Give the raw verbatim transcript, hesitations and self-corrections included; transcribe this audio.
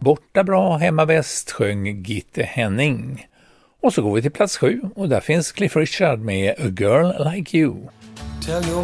Borta bra, hemma bäst sjöng Gitte Henning. Och så går vi till plats sju och där finns Cliff Richard med A Girl Like You. Tell your